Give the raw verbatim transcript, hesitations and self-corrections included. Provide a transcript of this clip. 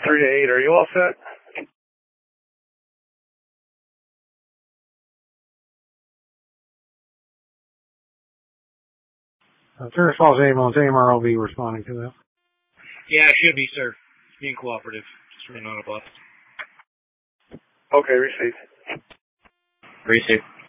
three to eight, are you all set? Uh, Ferris Falls Ambulance, A M R will be responding to that. Yeah, it should be, sir. Being cooperative. Just running on a bus. Okay, received. Received.